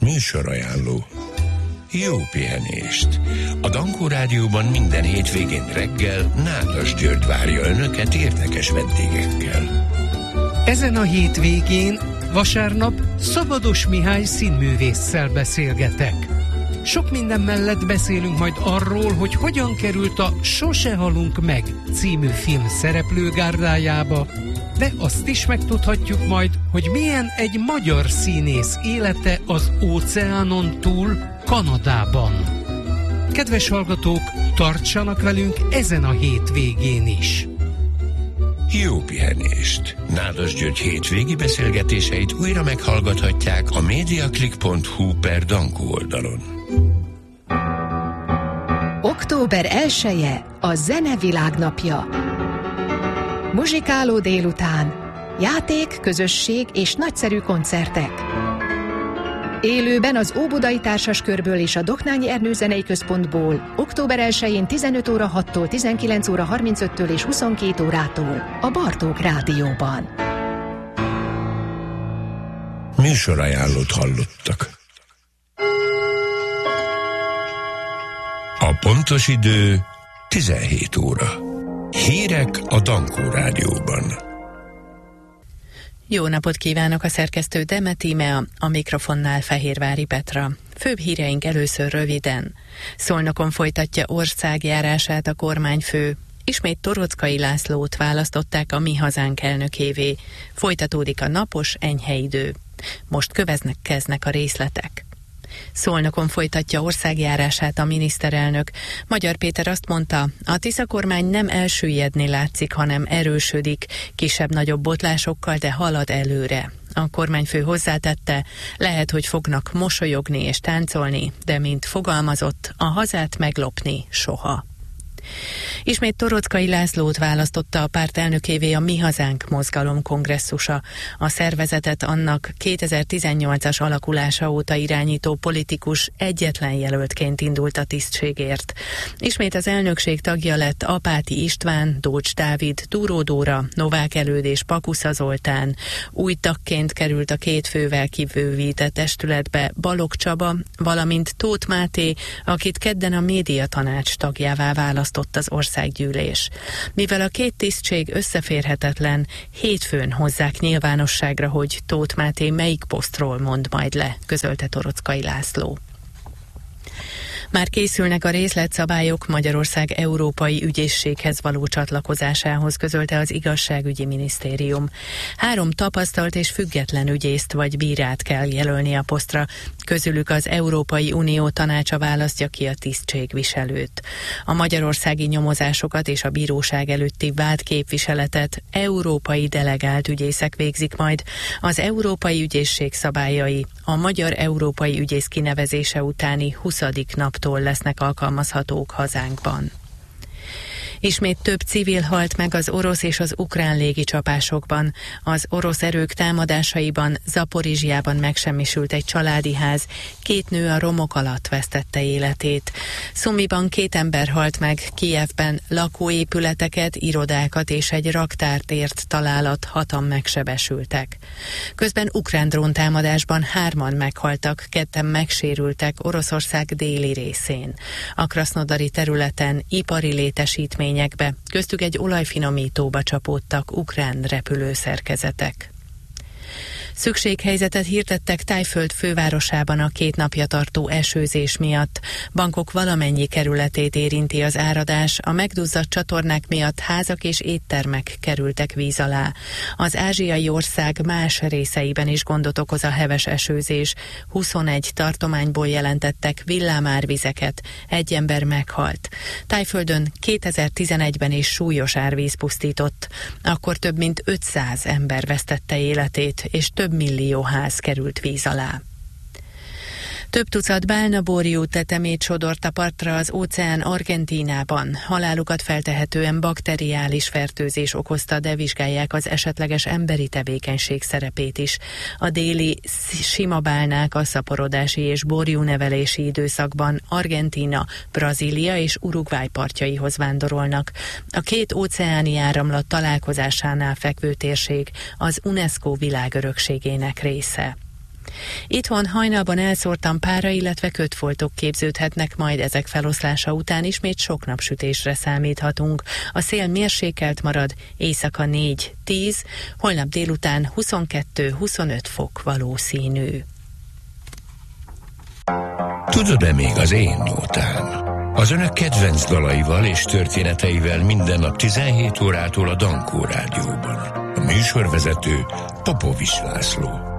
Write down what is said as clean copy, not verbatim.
Műsorajánló. Jó pihenést! A Dankó Rádióban minden hétvégén reggel Nádas György várja Önöket érdekes vendégekkel. Ezen a hétvégén vasárnap Szabados Mihály színművésszel beszélgetek. Sok minden mellett beszélünk majd arról, hogy hogyan került a Sose halunk meg című film szereplőgárdájába, de azt is megtudhatjuk majd, hogy milyen egy magyar színész élete az óceánon túl, Kanadában. Kedves hallgatók, tartsanak velünk ezen a hétvégén is! Jó pihenést! Nádas György hétvégi beszélgetéseit újra meghallgathatják a mediaclick.hu/Dankó oldalon. Október 1-e a Zene Világnapja. Muzsikáló délután, játék, közösség és nagyszerű koncertek. Élőben az Óbudai Társaskörből és a Doknányi Ernő Zenei Központból október 1-én 15 óra 6-tól 19 óra 35-től és 22 órától a Bartók Rádióban. Műsorajánlót hallottak. A pontos idő 17 óra. Hírek a Dankó Rádióban. Jó napot kívánok, a szerkesztő Demet Tímea, a mikrofonnál Fehérvári Petra. Főbb híreink először röviden. Szolnokon folytatja országjárását a kormányfő. Ismét Toroczkai Lászlót választották a Mi Hazánk elnökévé. Folytatódik a napos, enyhe idő. Most következnek a részletek. Szolnokon folytatja országjárását a miniszterelnök. Magyar Péter azt mondta, a Tisza kormány nem elsüllyedni látszik, hanem erősödik, kisebb-nagyobb botlásokkal, de halad előre. A kormányfő hozzátette, lehet, hogy fognak mosolyogni és táncolni, de mint fogalmazott, a hazát meglopni soha. Ismét Toroczkai Lászlót választotta a párt elnökévé a Mi Hazánk mozgalom kongresszusa. A szervezetet annak 2018-as alakulása óta irányító politikus egyetlen jelöltként indult a tisztségért. Ismét az elnökség tagja lett Apáti István, Dócs Dávid, Túró Dóra, Novák Előd és Pakusza Zoltán. Új tagként került a két fővel kibővített testületbe Balogh Csaba, valamint Tóth Máté, akit kedden a médiatanács tagjává választott az országgyűlés. Mivel a két tisztség összeférhetetlen, hétfőn hozzák nyilvánosságra, hogy Tóth Máté melyik posztról mond majd le, közölte Toroczkai László. Már készülnek a részletszabályok Magyarország Európai Ügyészséghez való csatlakozásához, közölte az Igazságügyi Minisztérium. 3 tapasztalt és független ügyészt vagy bírát kell jelölni a posztra, közülük az Európai Unió tanácsa választja ki a tisztségviselőt. A magyarországi nyomozásokat és a bíróság előtti vádképviseletet európai delegált ügyészek végzik majd. Az Európai Ügyészség szabályai a magyar európai ügyész kinevezése utáni 20. naptól lesznek alkalmazhatók hazánkban. Ismét több civil halt meg az orosz és az ukrán légicsapásokban. Az orosz erők támadásaiban Zaporizsjában megsemmisült egy családi ház, 2 nő a romok alatt vesztette életét. Szumiban 2 ember halt meg, Kijevben lakóépületeket, irodákat és egy raktárt ért találat, 6-an megsebesültek. Közben ukrán dróntámadásban 3-an meghaltak, 2-en megsérültek Oroszország déli részén. A krasznodari területen ipari létesítmény köztük egy olajfinomítóba csapódtak ukrán repülőszerkezetek. Szükséghelyzetet hirdettek Thaiföld fővárosában a 2 napja tartó esőzés miatt. Bangkok valamennyi kerületét érinti az áradás, a megduzzadt csatornák miatt házak és éttermek kerültek víz alá. Az ázsiai ország más részeiben is gondot okoz a heves esőzés. 21 tartományból jelentettek villámárvizeket, 1 ember meghalt. Thaiföldön 2011-ben is súlyos árvíz pusztított. Akkor több mint 500 ember vesztette életét, és több millió ház került víz alá. Több tucat bálnaborjú tetemét sodort a partra az óceán Argentínában. Halálukat feltehetően bakteriális fertőzés okozta, de vizsgálják az esetleges emberi tevékenység szerepét is. A déli sima bálnák a szaporodási és borjúnevelési időszakban Argentína, Brazília és Uruguay partjaihoz vándorolnak. A 2 óceáni áramlat találkozásánál fekvő térség az UNESCO világörökségének része. Itthon hajnalban elszórtan pára, illetve kötfoltok képződhetnek, majd ezek feloszlása után ismét sok napsütésre számíthatunk. A szél mérsékelt marad, éjszaka 4-10, holnap délután 22-25 fok valószínű. Tudod-e még az én nótám? Az önök kedvenc dalaival és történeteivel minden nap 17 órától a Dankó Rádióban. A műsorvezető Popovics László.